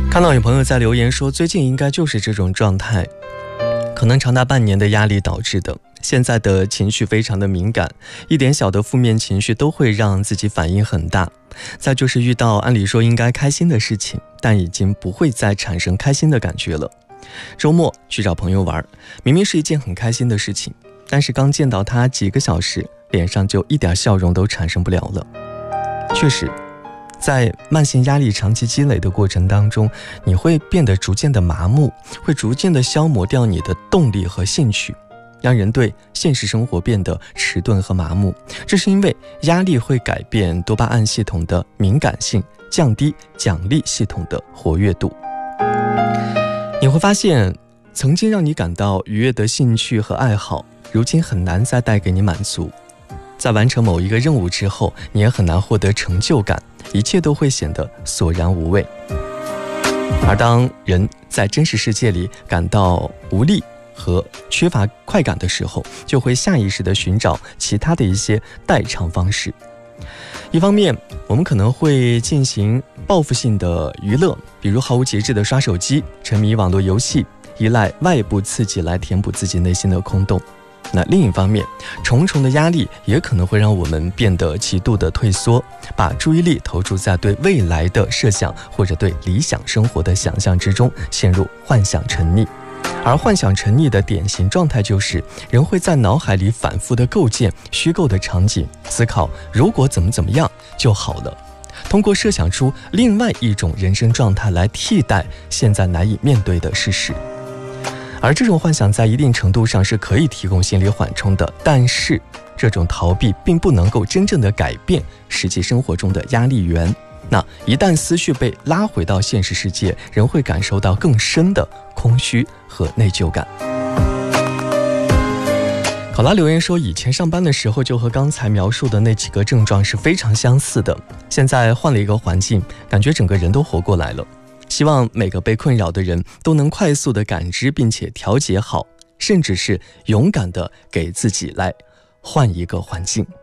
看到有朋友在留言说，最近应该就是这种状态，可能长达半年的压力导致的。现在的情绪非常的敏感，一点小的负面情绪都会让自己反应很大。再就是遇到按理说应该开心的事情，但已经不会再产生开心的感觉了。周末去找朋友玩，明明是一件很开心的事情，但是刚见到他几个小时，脸上就一点笑容都产生不了了。确实，在慢性压力长期积累的过程当中，你会变得逐渐的麻木，会逐渐的消磨掉你的动力和兴趣，让人对现实生活变得迟钝和麻木。这是因为压力会改变多巴胺系统的敏感性，降低奖励系统的活跃度。你会发现，曾经让你感到愉悦的兴趣和爱好，如今很难再带给你满足。在完成某一个任务之后，你也很难获得成就感，一切都会显得索然无味。而当人在真实世界里感到无力和缺乏快感的时候，就会下意识地寻找其他的一些代偿方式。一方面，我们可能会进行报复性的娱乐，比如毫无节制地刷手机，沉迷网络游戏，依赖外部刺激来填补自己内心的空洞。那另一方面，重重的压力也可能会让我们变得极度的退缩，把注意力投注在对未来的设想或者对理想生活的想象之中，陷入幻想沉溺。而幻想沉溺的典型状态就是，人会在脑海里反复的构建虚构的场景，思考如果怎么样就好了，通过设想出另外一种人生状态来替代现在难以面对的事实。而这种幻想在一定程度上是可以提供心理缓冲的，但是这种逃避并不能够真正的改变实际生活中的压力源。那一旦思绪被拉回到现实世界，人会感受到更深的空虚和内疚感。考拉留言说，以前上班的时候就和刚才描述的那几个症状是非常相似的，现在换了一个环境，感觉整个人都活过来了。希望每个被困扰的人都能快速的感知并且调节好，甚至是勇敢的给自己来换一个环境。